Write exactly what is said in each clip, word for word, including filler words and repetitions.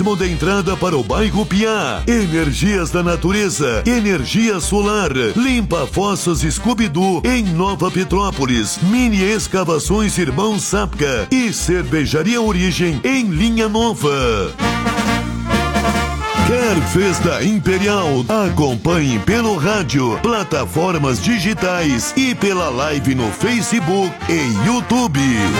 da entrada para o bairro Piá. Energias da natureza, energia solar, limpa fossas Scooby-Doo em Nova Petrópolis, mini escavações Irmão Sapka e cervejaria Origem em Linha Nova. Quer festa Imperial? Acompanhe pelo rádio, plataformas digitais e pela live no Facebook e YouTube.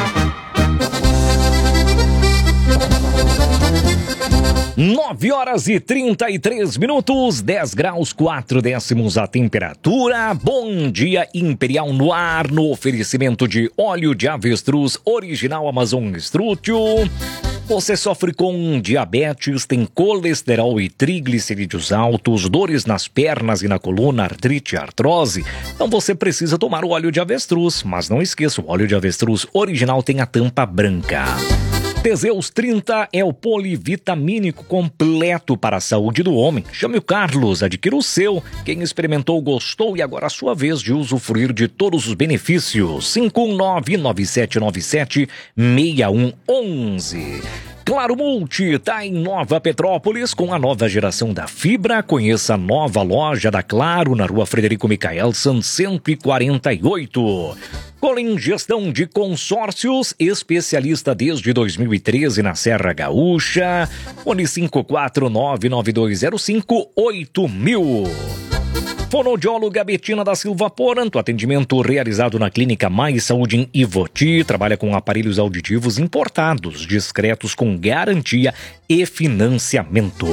nove horas e trinta e três minutos, dez graus, quatro décimos a temperatura. Bom dia, Imperial no ar, no oferecimento de óleo de avestruz original Amazon Strútil. Você sofre com diabetes, tem colesterol e triglicerídeos altos, dores nas pernas e na coluna, artrite e artrose? Então você precisa tomar o óleo de avestruz. Mas não esqueça, o óleo de avestruz original tem a tampa branca. Teseus trinta é o polivitamínico completo para a saúde do homem. Chame o Carlos, adquira o seu. Quem experimentou gostou e agora é a sua vez de usufruir de todos os benefícios. cinco um nove, nove sete nove sete, seis um um um. Claro Multi está em Nova Petrópolis com a nova geração da fibra. Conheça a nova loja da Claro na rua Frederico Micaelsen, cento e quarenta e oito. Colin Gestão de Consórcios, especialista desde dois mil e treze na Serra Gaúcha. Fone cinco quatro nove nove dois zero cinco oito mil. Fonoaudióloga Betina da Silva Poranto, atendimento realizado na Clínica Mais Saúde em Ivoti, trabalha com aparelhos auditivos importados, discretos com garantia e financiamento.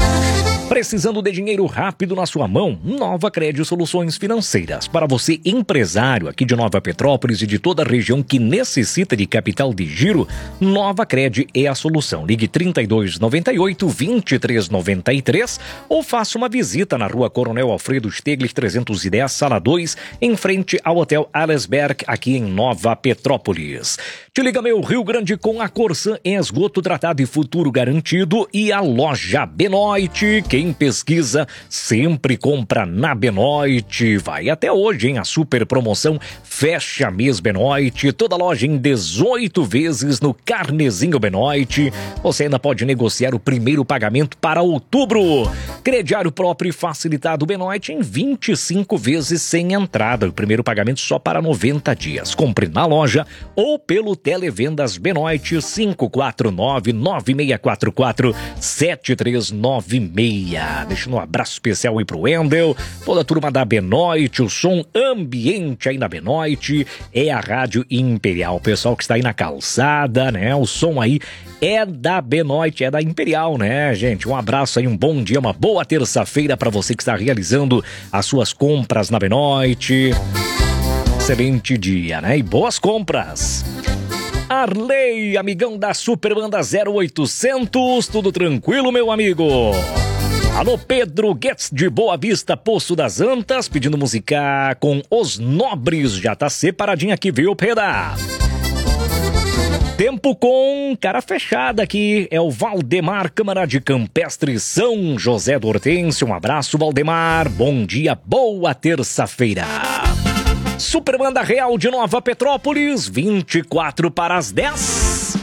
Precisando de dinheiro rápido na sua mão? Nova Crédito Soluções Financeiras. Para você, empresário aqui de Nova Petrópolis e de toda a região que necessita de capital de giro, Nova Crédito é a solução. Ligue trinta e dois, noventa e oito, vinte e três noventa e três ou faça uma visita na rua Coronel Alfredo Stegler trezentos e dez, sala dois, em frente ao Hotel Allesberg, aqui em Nova Petrópolis. Te liga meu Rio Grande com a Corsan, esgoto tratado e futuro garantido, e a loja Benoit. Quem pesquisa sempre compra na Benoit. Vai até hoje, hein? A super promoção fecha mês Benoit. Toda loja em dezoito vezes no carnezinho Benoit. Você ainda pode negociar o primeiro pagamento para outubro. Crediário próprio e facilitado Benoit em vinte e cinco vezes sem entrada. O primeiro pagamento só para noventa dias. Compre na loja ou pelo Televendas Benoit cinco quatro nove, nove seis quatro quatro, sete três nove seis. Deixando um abraço especial aí pro Wendel, toda a turma da Benoit, o som ambiente aí na Benoit, é a Rádio Imperial. O pessoal que está aí na calçada, né? O som aí é da Benoit, é da Imperial, né, gente? Um abraço aí, um bom dia, uma boa terça-feira para você que está realizando as suas compras na Benoit. Excelente dia, né? E boas compras. Arley, amigão da Superbanda zero oitocentos, tudo tranquilo, meu amigo? Alô, Pedro Guedes de Boa Vista, Poço das Antas, pedindo música com Os Nobres. Já tá separadinho aqui, viu, Pedro? Tempo com cara fechada aqui, é o Valdemar, Câmara de Campestre, São José do Hortêncio. Um abraço, Valdemar, bom dia, boa terça-feira. Superbanda Real de Nova Petrópolis, vinte e quatro para as dez.